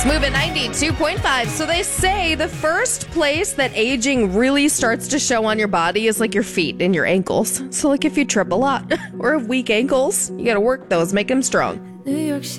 Move at 92.5. So they say the first place that aging really starts to show on your body is like your feet and your ankles. So like if you trip a lot or have weak ankles, you got to work those, make them strong. New York City.